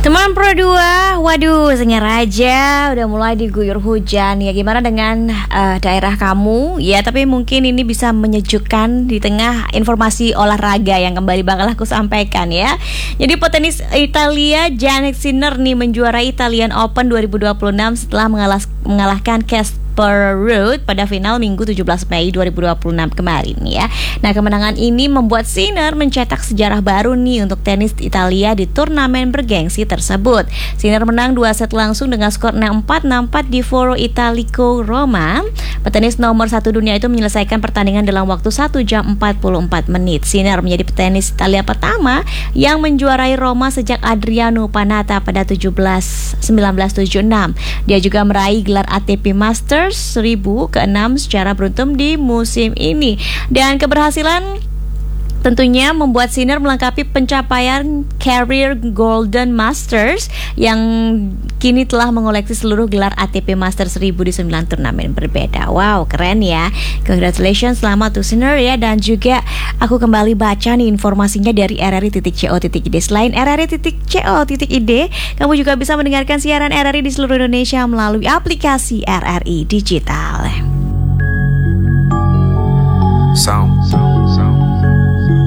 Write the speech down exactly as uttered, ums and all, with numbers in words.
Teman Pro dua, waduh Singaraja udah mulai diguyur hujan ya. Gimana dengan uh, daerah kamu? Ya tapi mungkin ini bisa menyejukkan di tengah informasi olahraga yang kembali bakal aku sampaikan ya. Jadi petenis Italia Jannik Sinner nih menjuarai Italian Open dua ribu dua puluh enam setelah mengalah, mengalahkan Casper Ruud pada final Minggu tujuh belas Mei dua ribu dua puluh enam kemarin ya. Nah, kemenangan ini membuat Sinner mencetak sejarah baru nih untuk tenis Italia di turnamen bergengsi tersebut. Sinner menang dua set langsung dengan skor enam empat enam empat di Foro Italico Roma. Petenis nomor satu dunia itu menyelesaikan pertandingan dalam waktu satu jam empat puluh empat menit. Sinner menjadi petenis Italia pertama yang menjuarai Roma sejak Adriano Panatta pada tujuh belas sembilan belas tujuh puluh enam. Dia juga meraih gelar A T P Masters seribu keenam secara beruntun di musim ini. Dan keberhasilan tentunya membuat Sinner melengkapi pencapaian Career Golden Masters yang kini telah mengoleksi seluruh gelar A T P Masters seribu di sembilan turnamen berbeda. Wow, keren ya. Congratulations, selamat to Sinner ya. Dan juga aku kembali baca nih informasinya dari r r i titik co titik i d. Selain r r i titik co titik i d, kamu juga bisa mendengarkan siaran R R I di seluruh Indonesia melalui aplikasi R R I Digital. Sound.